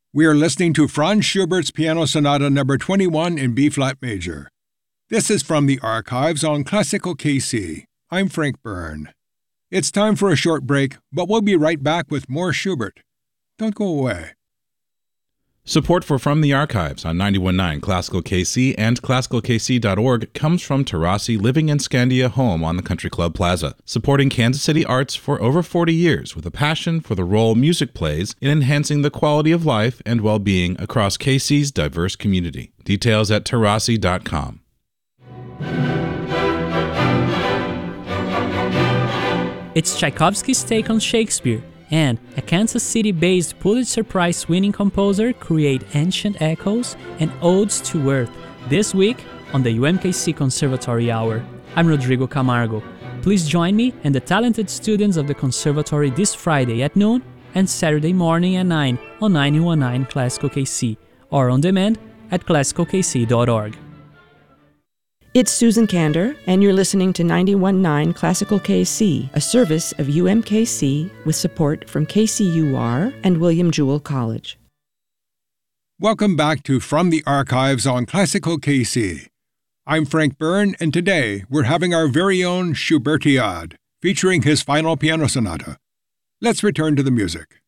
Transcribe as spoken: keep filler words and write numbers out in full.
We are listening to Franz Schubert's Piano Sonata number twenty-one in B-flat major. This is from the archives on Classical K C. I'm Frank Byrne. It's time for a short break, but we'll be right back with more Schubert. Don't go away. Support for From the Archives on ninety-one point nine Classical K C and classical k c dot org comes from Terrassi Living in Scandia Home on the Country Club Plaza, supporting Kansas City arts for over forty years with a passion for the role music plays in enhancing the quality of life and well-being across K C's diverse community. Details at terrassi dot com. It's Tchaikovsky's take on Shakespeare, and a Kansas City-based Pulitzer Prize-winning composer create ancient echoes and odes to earth this week on the U M K C Conservatory Hour. I'm Rodrigo Camargo. Please join me and the talented students of the conservatory this Friday at noon and Saturday morning at nine on ninety-one point nine Classical K C or on demand at classical k c dot org. It's Susan Kander, and you're listening to ninety-one point nine Classical K C, a service of U M K C with support from K C U R and William Jewell College. Welcome back to From the Archives on Classical K C. I'm Frank Byrne, and today we're having our very own Schubertiade, featuring his final piano sonata. Let's return to the music.